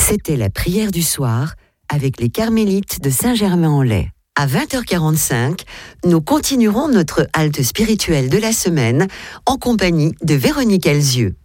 C'était la prière du soir avec les Carmélites de Saint-Germain-en-Laye. À 20h45, nous continuerons notre halte spirituelle de la semaine en compagnie de Véronique Elzieux.